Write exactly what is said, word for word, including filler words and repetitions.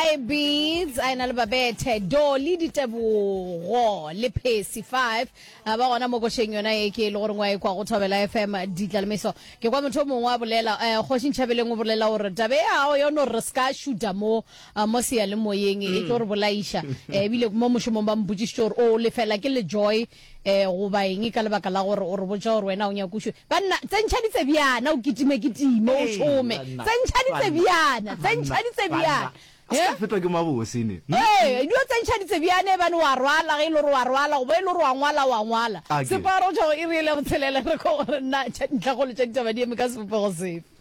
K Beats a ena le babethe Dolly Ditebogo le Phesi five ba gona mo go sheng yona e ke le gore ngwa e kwa go thobela F M ditlalmeso ke kwa motho mongwe wa bolela eh go sintšhabeleng o bolela gore tabe ya yo no riska shuda mo mo sia le moyeng e tlo re bolaisha e bile mo moshomong ba mbudisho o le fela ke le joy eh go ba eng ka lebaka la gore o re botsa gore wena o nya kushu banna tsentšhaditse bjana o kitime kitime o shome tsentšhaditse bjana tsentšhaditse bjana ya fetwa ke mabosi ne eh dio tsentšhaditse bjana ba no wa rwala ge ile re wa rwala go ba ile re wa ngwala wa ngwala se paro jo e rile go tshelela re go nna ntla go le tšha ditaba di eme ka se go se